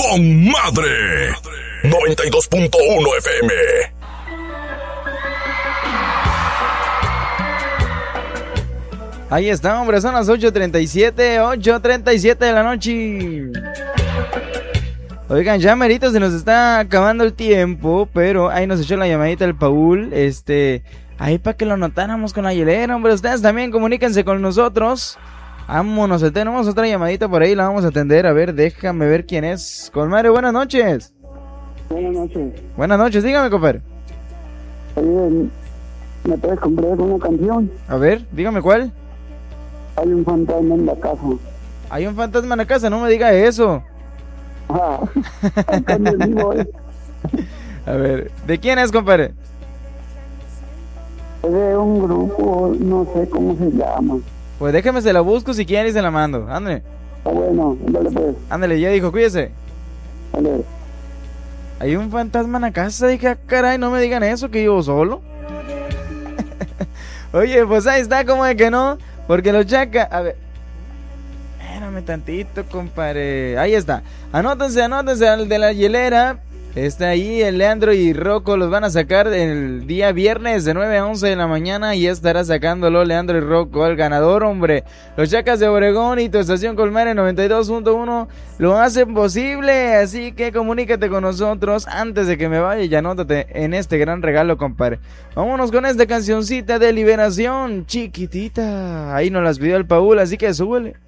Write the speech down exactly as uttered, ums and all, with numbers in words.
con madre. noventa y dos punto uno F M. Ahí está, hombre, son las ocho treinta y siete, ocho treinta y siete de la noche. Oigan, ya merito se nos está acabando el tiempo, pero ahí nos echó la llamadita el Paul, este, ahí para que lo notáramos con la hielera, hombre. Ustedes también comuníquense con nosotros. Vámonos, tenemos otra llamadita por ahí, la vamos a atender. A ver, déjame ver quién es. Colmare, buenas noches. Buenas noches. Buenas noches, dígame, compadre. Oye, ¿me puedes comprar una canción? A ver, dígame cuál. Hay un fantasma en la casa. Hay un fantasma en la casa, no me diga eso. Ah, acá me digo, eh. A ver, ¿de quién es, compadre? Es de un grupo, no sé cómo se llama. Pues déjame, se la busco si quiere y se la mando. Ándale. Ah, bueno, dale pues. Ándale, ya dijo, cuídese. Dale. Hay un fantasma en la casa, dije, ah, caray, no me digan eso, que vivo solo. Oye, pues ahí está, como de que no, porque los chaca... A ver, espérame tantito, compadre. Ahí está, anótense, anótense al de la hielera. Está ahí el Leandro y Rocco, los van a sacar el día viernes de nueve a once de la mañana y estará sacándolo Leandro y Rocco, el ganador, hombre. Los Chacas de Obregón y tu estación Colmare noventa y dos punto uno lo hacen posible, así que comunícate con nosotros antes de que me vaya y anótate en este gran regalo, compadre. Vámonos con esta cancioncita de Liberación, chiquitita. Ahí nos las pidió el Paul, así que súbele.